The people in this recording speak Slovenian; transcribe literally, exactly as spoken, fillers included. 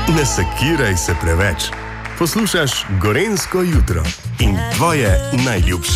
Ne sekiraj se preveč. Poslušaš Gorenjsko jutro in tvoje najljubše.